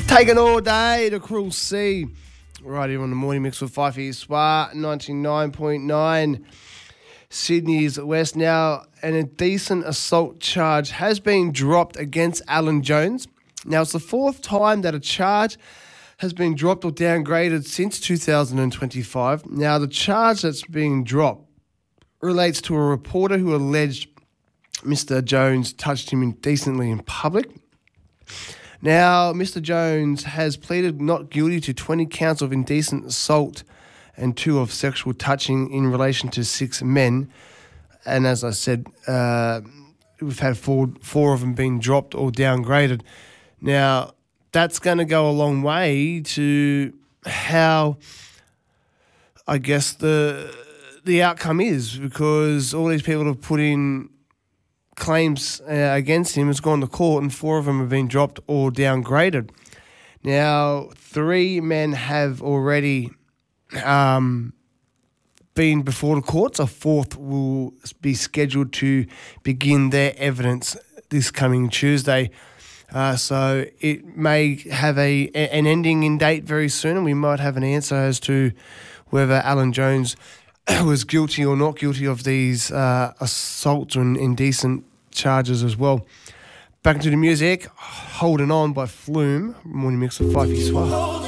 Taken all day to Cruel Sea. Right here on the morning mix with Fifey Swar 99.9. Sydney's West. Now, an indecent assault charge has been dropped against Alan Jones. Now, it's the fourth time that a charge has been dropped or downgraded since 2025. Now, the charge that's being dropped relates to a reporter who alleged Mr. Jones touched him indecently in public. Now, Mr. Jones has pleaded not guilty to 20 counts of indecent assault and 2 of sexual touching in relation to 6 men. And as I said, we've had four of them being dropped or downgraded. Now, that's going to go a long way to how, I guess, the outcome is, because all these people have put in claims against him, has gone to court, and 4 of them have been dropped or downgraded. Now, 3 men have already been before the courts. A 4th will be scheduled to begin their evidence this coming Tuesday. So it may have an ending in date very soon, and we might have an answer as to whether Alan Jones was guilty or not guilty of these assaults and indecent charges as well. Back into the music, Holding On by Flume, morning mix with Fifey Swar.